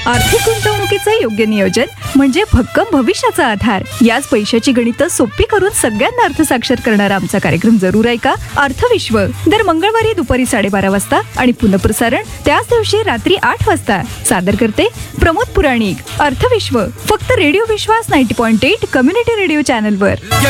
आर्थिक गुंतवणुकीचे योग्य नियोजन म्हणजे भक्कम भविष्याचा आधार. याच पैशाची गणितं सोपी करून सगळ्यांना अर्थसाक्षर करणारा आमचा कार्यक्रम जरूर ऐका. अर्थविश्व दर मंगळवारी दुपारी 12:30 वाजता आणि पुनःप्रसारण त्याच दिवशी रात्री 8 वाजता. सादर करते प्रमोद पुराणिक. अर्थविश्व फक्त रेडिओ विश्वास 90.8 कम्युनिटी रेडिओ चॅनलवर.